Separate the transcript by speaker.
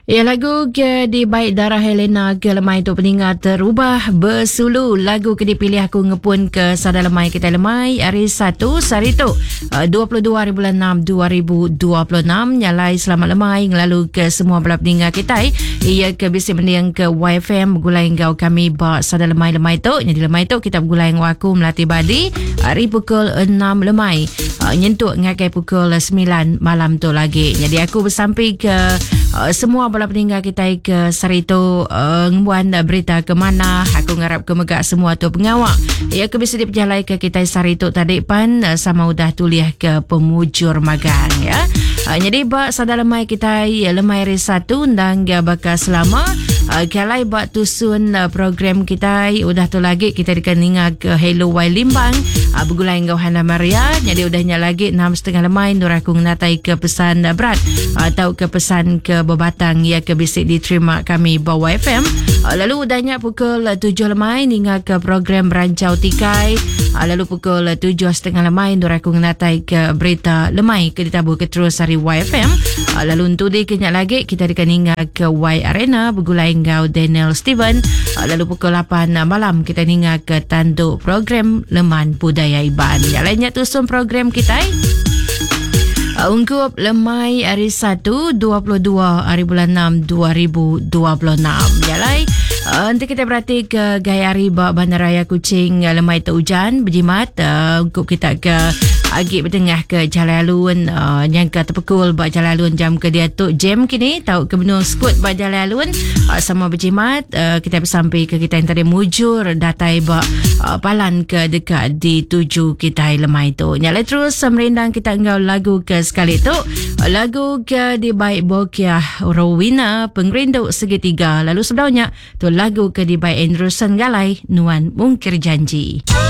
Speaker 1: Ya, lagu ke di baik darah Helena ke lemai tu peningat terubah bersulu. Lagu ke dipilih aku ngepun ke sada lemai kita lemai hari 1 hari tu 22 hari bulan 6 2026. Nyalai selamat lemai ngelalu ke semua belah peningat kita. Ia ke bisi mendiang ke YFM bergulai ngau kami ba sada lemai tu. Jadi lemai tu kita bergulai ngau aku melatih badi hari pukul 6 lemai. Nyentuk ngakai pukul 9 malam tu lagi. Jadi aku bersampai ke semua bola peninggal kita ke Sarito ngembuan berita ke mana aku ngarap ke megak semua tu pengawak ya ke bisa diperjalai ke kita Sarito tadi pan sama udah tuliah ke pemujur magang ya. Jadi bak sada lemai kita lemai hari 1 dan bakal selama kalai bak tusun program kita udah tu lagi kita dikeninga ke Hello Y Limbang bergulai ngau Hana Maria. Jadi udahnya lagi 6.30 lemai nur aku ngatai ke pesan berat atau ke pesan ke bebatang ya ke bisik diterima kami bawa FM. Lalu udahnya pukul 7 lemai hingga ke program Berancau Tikai. Lalu pukul 7.30 lemai nur aku ngatai ke berita lemai ke ditabur ke terus hari YFM. Lalu untuk dia kenyak lagi kita dikeninga ke Y Arena bergulai ngau Daniel Steven. Lalu pukul 8 malam kita ninga ke tanduk program Leman Budaya Iban. Yang lainnya tusun program kita ungkup lemai hari 1 22 hari bulan 6 2026. Jalai nanti kita berarti ke gaya hari Bandaraya Kuching lemai tu hujan berjimat ungkup kita ke agi bertengah ke Jalan Alun yang ke terpekul buat Jalan Alun jam ke dia tu jam kini tahu ke benung skut buat Jalan Alun sama berjimat kita bersampai ke kita yang tadi mujur datai buat palan ke dekat di tuju kita lemai tu. Nyala terus merindang kita engau lagu ke sekali tu lagu ke di baik Bokia Rowina pengerinduk segitiga. Lalu sebelumnya tu lagu ke di baik Andrew Senggalai Nuan Mungkir Janji.